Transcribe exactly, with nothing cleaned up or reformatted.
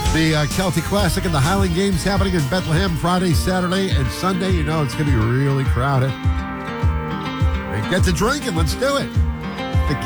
The uh, Celtic Classic and the Highland Games happening in Bethlehem Friday, Saturday, and Sunday. You know it's going to be really crowded. And get to drinking. Let's do it.